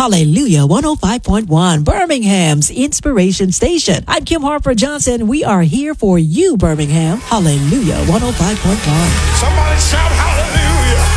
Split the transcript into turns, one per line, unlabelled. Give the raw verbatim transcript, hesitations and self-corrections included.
Hallelujah one oh five point one, Birmingham's Inspiration Station. I'm Kim Harper Johnson. We are here for you, Birmingham. Hallelujah one oh five point one.
Somebody shout hallelujah.